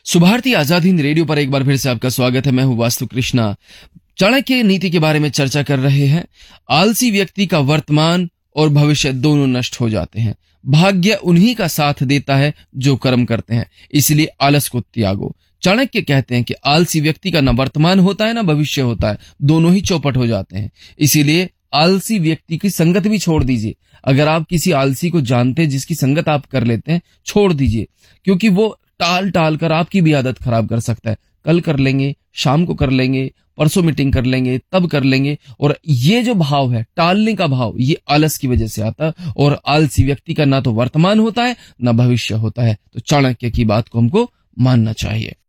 Subharti Azad Hind radio पर एक बार फिर से आपका स्वागत है। मैं हूं वास्तु कृष्णा। चाणक्य नीति के बारे में चर्चा कर रहे हैं। आलसी व्यक्ति का वर्तमान और भविष्य दोनों नष्ट हो जाते हैं। भाग्य उन्हीं का साथ देता है जो कर्म करते हैं, इसलिए आलस को त्यागो। चाणक्य कहते हैं कि आलसी व्यक्ति का न वर्तमान होता है न भविष्य होता है, दोनों ही चौपट हो जाते हैं। इसीलिए आलसी व्यक्ति की संगत भी छोड़ दीजिए। अगर आप किसी आलसी को जानते हैं जिसकी संगत आप कर लेते हैं, छोड़ दीजिए, क्योंकि वो टाल टाल कर आपकी भी आदत खराब कर सकता है। कल कर लेंगे, शाम को कर लेंगे, परसों मीटिंग कर लेंगे, तब कर लेंगे। और ये जो भाव है, टालने का भाव, ये आलस की वजह से आता है। और आलसी व्यक्ति का ना तो वर्तमान होता है ना भविष्य होता है। तो चाणक्य की बात को हमको मानना चाहिए।